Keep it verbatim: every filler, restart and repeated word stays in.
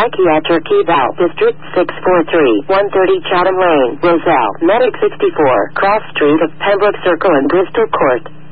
Psychiatric Eval, District six four three, one thirty Chatham Lane, Roselle, Medic sixty-four, Cross Street of Pembroke Circle and Bristol Court.